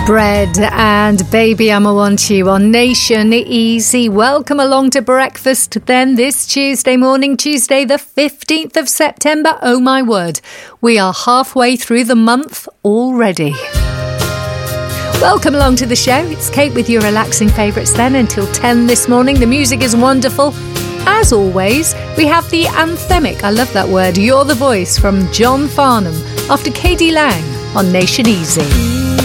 Bread and Baby I'm a Want You on Nation Easy. Welcome along to breakfast then this Tuesday morning, Tuesday the 15th of September. Oh my word, we are halfway through the month already. Welcome along to the show. It's Kate with your relaxing favourites then until 10 this morning. The music is wonderful. As always, we have the anthemic, I love that word, You're the Voice from John Farnham after K.D. Lang on Nation Easy.